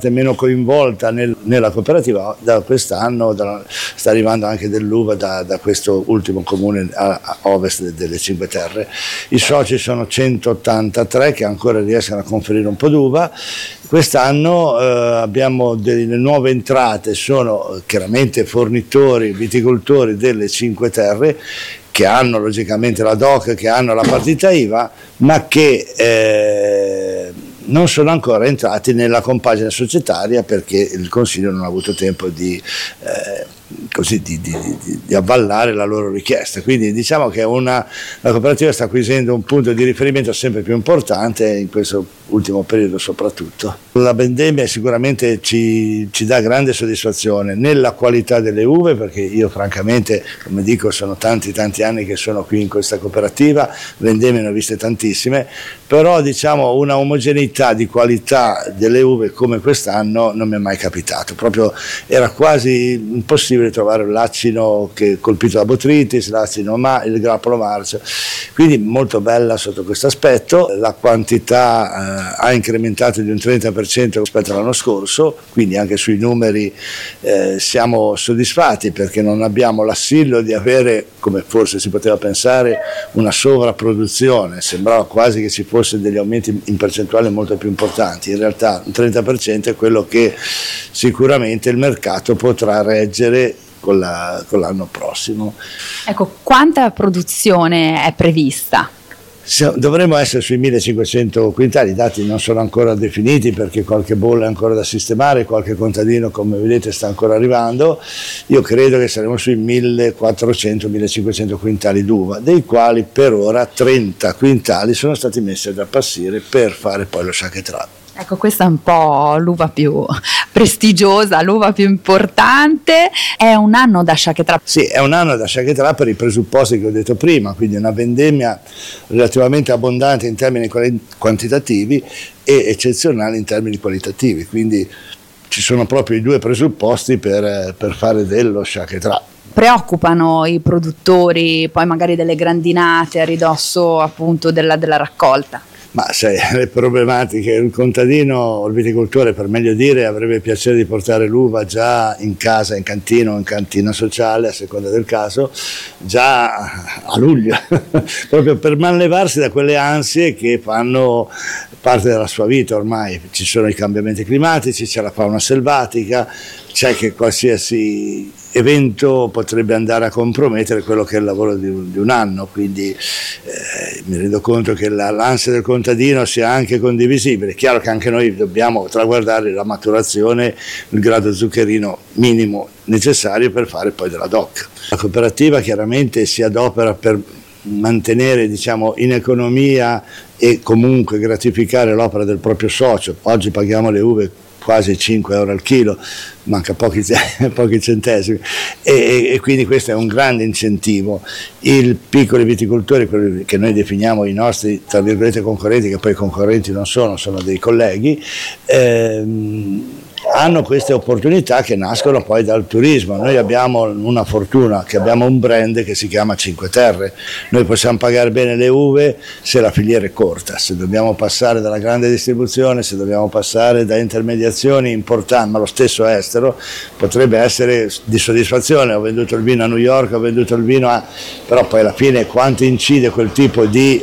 parte meno coinvolta nella cooperativa, da quest'anno sta arrivando anche dell'uva da questo ultimo comune a ovest delle Cinque Terre. I soci sono 183 che ancora riescono a conferire un po' d'uva. Quest'anno abbiamo delle nuove entrate, sono chiaramente fornitori, viticoltori delle Cinque Terre, che hanno logicamente la DOC, che hanno la partita IVA, ma che non sono ancora entrati nella compagine societaria perché il Consiglio non ha avuto tempo di avvallare la loro richiesta. Quindi diciamo che la cooperativa sta acquisendo un punto di riferimento sempre più importante in questo ultimo periodo soprattutto. La vendemmia sicuramente ci dà grande soddisfazione nella qualità delle uve, perché io francamente, come dico, sono tanti anni che sono qui in questa cooperativa, vendemmie ne ho viste tantissime, però diciamo una omogeneità di qualità delle uve come quest'anno non mi è mai capitato, proprio era quasi impossibile trovare un lacino colpito da botritis, il grappolo marcio, quindi molto bella sotto questo aspetto. La quantità ha incrementato di un 30% rispetto all'anno scorso, quindi anche sui numeri siamo soddisfatti perché non abbiamo l'assillo di avere, come forse si poteva pensare, una sovrapproduzione, sembrava quasi che ci fossero degli aumenti in percentuale molto più importanti, in realtà un 30% è quello che sicuramente il mercato potrà reggere con l'anno prossimo. Ecco, quanta produzione è prevista? Dovremmo essere sui 1500 quintali, i dati non sono ancora definiti perché qualche bolla è ancora da sistemare, qualche contadino come vedete sta ancora arrivando. Io credo che saremo sui 1400-1500 quintali d'uva, dei quali per ora 30 quintali sono stati messi ad appassire per fare poi lo Chaquetrap. Ecco, questa è un po' l'uva più prestigiosa, l'uva più importante. È un anno da Chaquetrap? Sì, è un anno da Chaquetrap per i presupposti che ho detto prima, quindi una vendemmia relativamente abbondante in termini quantitativi e eccezionale in termini qualitativi, quindi ci sono proprio i due presupposti per fare dello Chaquetrap. Preoccupano i produttori poi magari delle grandinate a ridosso appunto della raccolta? Ma sai, le problematiche, il contadino o il viticoltore, per meglio dire, avrebbe piacere di portare l'uva già in casa, in cantina o in cantina sociale, a seconda del caso, già a luglio, proprio per manlevarsi da quelle ansie che fanno parte della sua vita ormai. Ci sono i cambiamenti climatici, c'è la fauna selvatica, c'è che qualsiasi evento potrebbe andare a compromettere quello che è il lavoro di un anno, quindi mi rendo conto che l'ansia del contadino sia anche condivisibile. È chiaro che anche noi dobbiamo traguardare la maturazione, il grado zuccherino minimo necessario per fare poi della DOC. La cooperativa chiaramente si adopera per mantenere, diciamo, in economia e comunque gratificare l'opera del proprio socio. Oggi paghiamo le uve quasi 5 euro al chilo, manca pochi centesimi e quindi questo è un grande incentivo. I piccoli viticoltori, quelli che noi definiamo i nostri tra virgolette concorrenti, che poi concorrenti non sono dei colleghi, hanno queste opportunità che nascono poi dal turismo. Noi abbiamo una fortuna, che abbiamo un brand che si chiama Cinque Terre. Noi possiamo pagare bene le uve se la filiera è corta, se dobbiamo passare dalla grande distribuzione, se dobbiamo passare da intermediazioni importanti, ma lo stesso estero, potrebbe essere di soddisfazione. Ho venduto il vino a New York, ho venduto il vino però poi alla fine quanto incide quel tipo di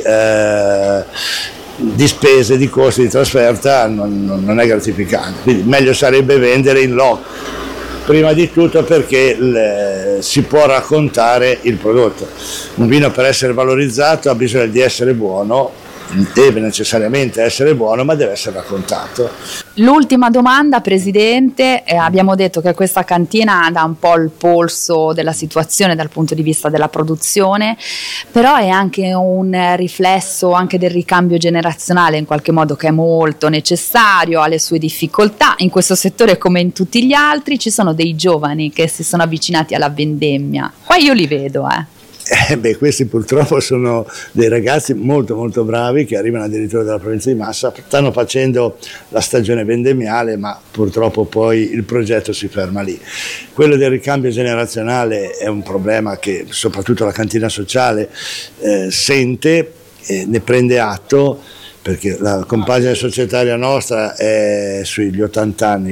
spese, di costi di trasferta non è gratificante, quindi meglio sarebbe vendere in loco, prima di tutto perché si può raccontare il prodotto. Un vino per essere valorizzato ha bisogno di essere buono, deve necessariamente essere buono, ma deve essere raccontato. L'ultima domanda, Presidente, abbiamo detto che questa cantina dà un po' il polso della situazione dal punto di vista della produzione, però è anche un riflesso anche del ricambio generazionale in qualche modo, che è molto necessario, ha le sue difficoltà. In questo settore come in tutti gli altri ci sono dei giovani che si sono avvicinati alla vendemmia, qua io li vedo. Questi purtroppo sono dei ragazzi molto molto bravi che arrivano addirittura dalla provincia di Massa, stanno facendo la stagione vendemmiale, ma purtroppo poi il progetto si ferma lì. Quello del ricambio generazionale è un problema che soprattutto la cantina sociale sente, ne prende atto, perché la compagine societaria nostra è sugli 80 anni.